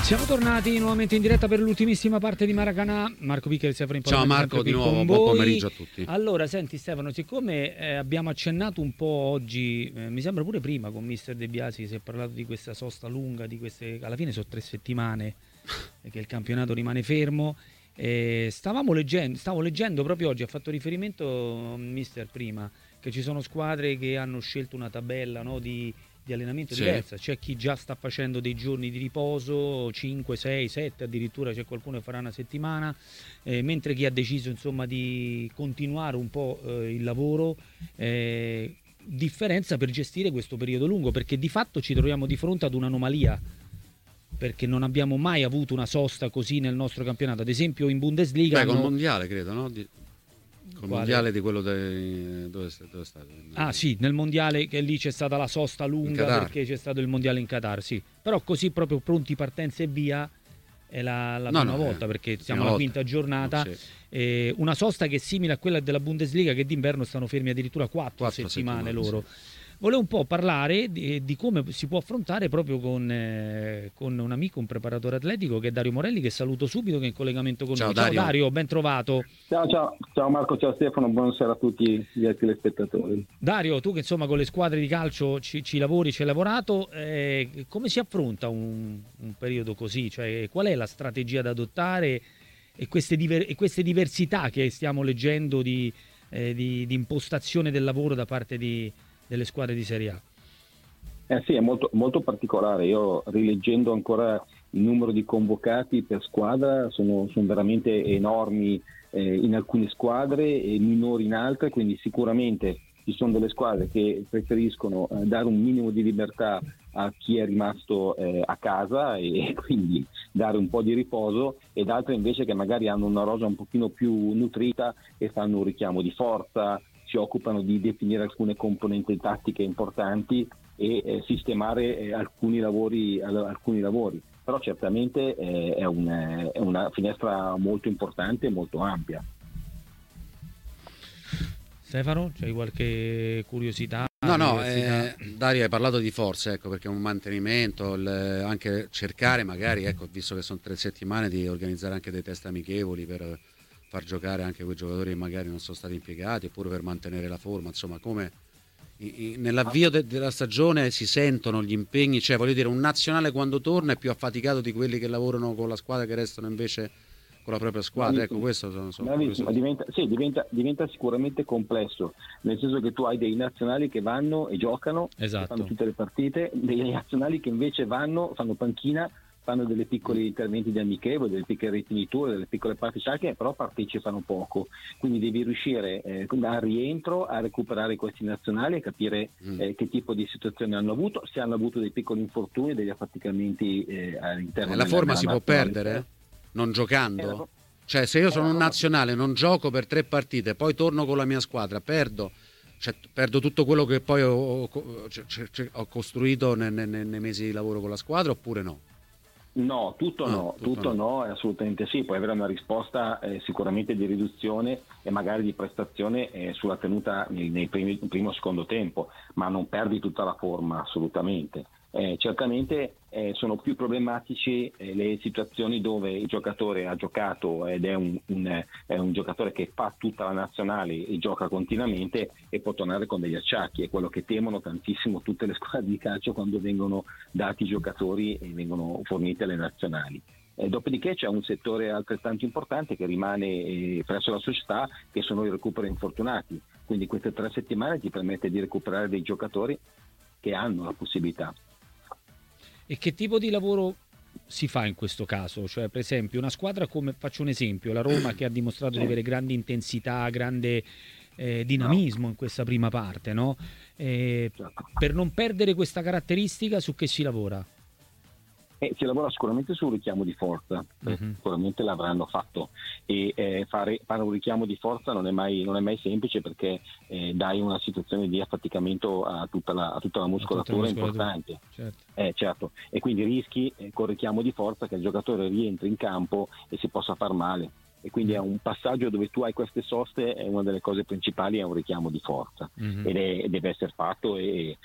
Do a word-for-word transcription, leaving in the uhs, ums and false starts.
Siamo tornati nuovamente in diretta per l'ultimissima parte di Maracanã. Marco Picchia e Stefano Impolani. Ciao Marco, di nuovo, buon pomeriggio a tutti. Allora, senti Stefano, siccome eh, abbiamo accennato un po' oggi, eh, mi sembra pure prima con mister De Biasi, si è parlato di questa sosta lunga, di queste, alla fine sono tre settimane che il campionato rimane fermo. Eh, stavamo leggendo, stavo leggendo proprio oggi, ha fatto riferimento mister prima, che ci sono squadre che hanno scelto una tabella, no, di... di allenamento sì. diversa, c'è chi già sta facendo dei giorni di riposo, cinque, sei, sette, addirittura c'è qualcuno che farà una settimana, eh, mentre chi ha deciso insomma di continuare un po' eh, il lavoro, eh, differenza per gestire questo periodo lungo, perché di fatto ci troviamo di fronte ad un'anomalia, perché non abbiamo mai avuto una sosta così nel nostro campionato, ad esempio in Bundesliga. Beh, hanno... col mondiale credo, no? Di... Col Quale? mondiale di quello de... dove, è, dove è stato? Ah sì, nel mondiale che lì c'è stata la sosta lunga perché c'è stato il mondiale in Qatar, sì. Però così proprio pronti partenza e via è la, la no, prima no, volta eh, perché la siamo alla volta. quinta giornata. Sì. Eh, una sosta che è simile a quella della Bundesliga, che d'inverno stanno fermi addirittura quattro, Quattro settimane, settimane loro. sì. Volevo un po' parlare di, di come si può affrontare proprio con, eh, con un amico, un preparatore atletico che è Dario Morelli, che saluto subito, che è in collegamento con ciao, noi. Dario. Ciao Dario, ben trovato. Ciao, ciao, ciao Marco, ciao Stefano, buonasera a tutti gli telespettatori. Dario, tu che insomma con le squadre di calcio ci, ci lavori, ci hai lavorato, eh, come si affronta un, un periodo così? Cioè, qual è la strategia da adottare e queste, diver- e queste diversità che stiamo leggendo di, eh, di, di impostazione del lavoro da parte di delle squadre di Serie A? Eh sì, è molto, molto particolare. Io rileggendo ancora il numero di convocati per squadra sono, sono veramente enormi eh, in alcune squadre e minori in altre, quindi sicuramente ci sono delle squadre che preferiscono eh, dare un minimo di libertà a chi è rimasto eh, a casa e quindi dare un po' di riposo, ed altre invece che magari hanno una rosa un pochino più nutrita e fanno un richiamo di forza, si occupano di definire alcune componenti tattiche importanti e eh, sistemare eh, alcuni lavori alcuni lavori. Però certamente eh, è, un, è una finestra molto importante e molto ampia. Stefano, c'hai qualche curiosità? No, no, eh, Dario, hai parlato di forze, ecco, perché un mantenimento, il, anche cercare magari, ecco, visto che sono tre settimane, di organizzare anche dei test amichevoli per far giocare anche quei giocatori che magari non sono stati impiegati, oppure per mantenere la forma, insomma, come in, in, nell'avvio de, della stagione si sentono gli impegni, cioè voglio dire, un nazionale quando torna è più affaticato di quelli che lavorano con la squadra, che restano invece con la propria squadra, ecco, questo sono, sono ma diventa, sì, diventa, diventa sicuramente complesso, nel senso che tu hai dei nazionali che vanno e giocano, esatto, che fanno tutte le partite, dei nazionali che invece vanno, fanno panchina, fanno delle piccoli interventi di amichevoli, delle piccole rifiniture, delle piccole parti sacche, però partecipano poco, quindi devi riuscire eh, al rientro a recuperare questi nazionali, a capire eh, che tipo di situazione hanno avuto, se hanno avuto dei piccoli infortuni, degli affaticamenti eh, all'interno. E la forma si può nazionale. perdere? Non giocando? Eh, Cioè, se io sono un eh, nazionale, non gioco per tre partite, poi torno con la mia squadra, perdo, cioè, perdo tutto quello che poi ho, ho, cioè, ho costruito nei, nei, nei mesi di lavoro con la squadra, oppure no? No, tutto no, no tutto, tutto no. no, assolutamente sì, puoi avere una risposta eh, sicuramente di riduzione e magari di prestazione eh, sulla tenuta nei, nei primi, primo o secondo tempo, ma non perdi tutta la forma assolutamente. Eh, certamente eh, sono più problematici eh, le situazioni dove il giocatore ha giocato ed è un, un, è un giocatore che fa tutta la nazionale e gioca continuamente e può tornare con degli acciacchi. È quello che temono tantissimo tutte le squadre di calcio quando vengono dati i giocatori e vengono forniti alle nazionali. Eh, dopodiché c'è un settore altrettanto importante che rimane eh, presso la società, che sono i recuperi infortunati, quindi queste tre settimane ti permette di recuperare dei giocatori che hanno la possibilità. E che tipo di lavoro si fa in questo caso? Cioè, per esempio, una squadra come, faccio un esempio, la Roma, che ha dimostrato di avere grande intensità, grande eh, dinamismo in questa prima parte, no? Eh, per non perdere questa caratteristica, su che si lavora? Eh, si lavora sicuramente sul richiamo di forza, uh-huh. Sicuramente l'avranno fatto, e eh, fare, fare un richiamo di forza non è mai, non è mai semplice, perché eh, dai una situazione di affaticamento a tutta la, a tutta la muscolatura, tutta la muscolatura. importante, certo. Eh, certo. E quindi rischi eh, col richiamo di forza che il giocatore rientri in campo e si possa far male. E quindi è un passaggio dove tu hai queste soste, e una delle cose principali è un richiamo di forza, mm-hmm. ed è, deve essere fatto, e